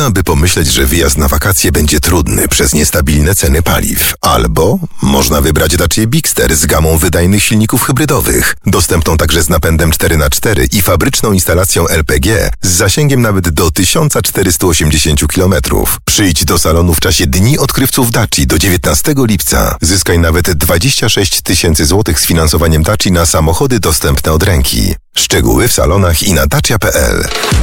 Można by pomyśleć, że wyjazd na wakacje będzie trudny przez niestabilne ceny paliw. Albo można wybrać Dacia Bigster z gamą wydajnych silników hybrydowych, dostępną także z napędem 4x4 i fabryczną instalacją LPG z zasięgiem nawet do 1480 km. Przyjdź do salonu w czasie Dni Odkrywców Daci do 19 lipca. Zyskaj nawet 26 000 złotych z finansowaniem Daci na samochody dostępne od ręki. Szczegóły w salonach i na dacia.pl.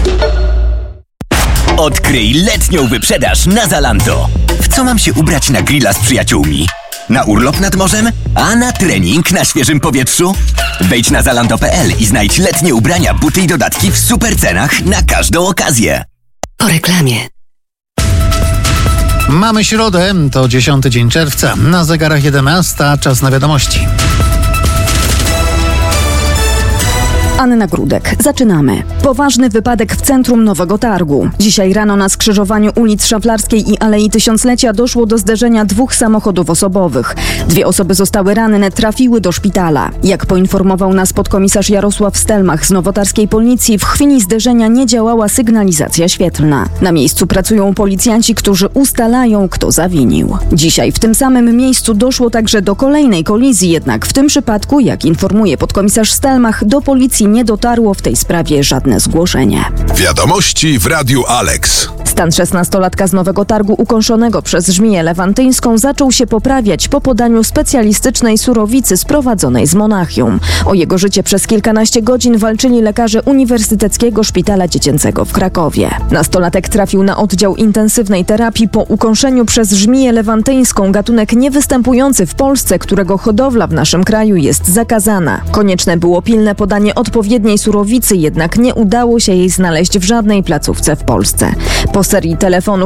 Odkryj letnią wyprzedaż na Zalando. W co mam się ubrać na grilla z przyjaciółmi? Na urlop nad morzem? A na trening na świeżym powietrzu? Wejdź na zalando.pl i znajdź letnie ubrania, buty i dodatki w super cenach na każdą okazję. Po reklamie. Mamy środę, to 10 dzień czerwca. Na zegarach 11, czas na wiadomości. Anna Grudek. Zaczynamy. Poważny wypadek w centrum Nowego Targu. Dzisiaj rano na skrzyżowaniu ulic Szaflarskiej i Alei Tysiąclecia doszło do zderzenia dwóch samochodów osobowych. 2 osoby zostały ranne, trafiły do szpitala. Jak poinformował nas podkomisarz Jarosław Stelmach z nowotarskiej policji, w chwili zderzenia nie działała sygnalizacja świetlna. Na miejscu pracują policjanci, którzy ustalają, kto zawinił. Dzisiaj w tym samym miejscu doszło także do kolejnej kolizji, jednak w tym przypadku, jak informuje podkomisarz Stelmach, do policji nie dotarło w tej sprawie żadne zgłoszenie. Wiadomości w Radiu Alex. Stan 16-latka z Nowego Targu ukąszonego przez żmiję lewantyńską zaczął się poprawiać po podaniu specjalistycznej surowicy sprowadzonej z Monachium. O jego życie przez kilkanaście godzin walczyli lekarze Uniwersyteckiego Szpitala Dziecięcego w Krakowie. Nastolatek trafił na oddział intensywnej terapii po ukąszeniu przez żmiję lewantyńską, gatunek niewystępujący w Polsce, którego hodowla w naszym kraju jest zakazana. Konieczne było pilne podanie odpowiedniej surowicy, jednak nie udało się jej znaleźć w żadnej placówce w Polsce. Po serii telefonów